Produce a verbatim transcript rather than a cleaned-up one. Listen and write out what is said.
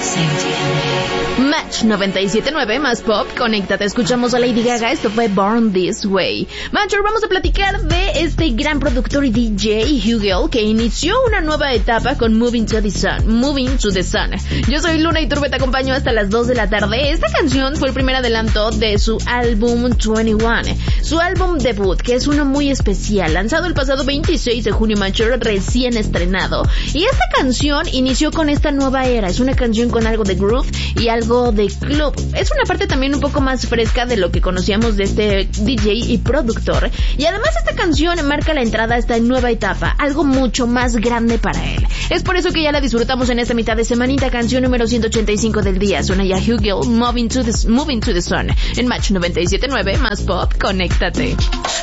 Match noventa y siete punto nueve más pop, conéctate, escuchamos a Lady Gaga, esto fue Born This Way. Matcher, vamos a platicar de este gran productor y D J, Hugel, que inició una nueva etapa con Moving to the Sun, Moving to the Sun. Yo soy Luna y Turbe, te acompaño hasta las dos de la tarde. Esta canción fue el primer adelanto de su álbum veintiuno, su álbum debut, que es uno muy especial, lanzado el pasado veintiséis de junio, Matcher, recién estrenado. Y esta canción inició con esta nueva era, es una canción con algo de groove y algo de club. Es una parte también un poco más fresca de lo que conocíamos de este D J y productor. Y además esta canción marca la entrada a esta nueva etapa, algo mucho más grande para él. Es por eso que ya la disfrutamos en esta mitad de semanita, canción número ciento ochenta y cinco del día. Suena ya Hugel, Moving to the, Moving to the Sun, en Match noventa y siete punto nueve más pop, conéctate.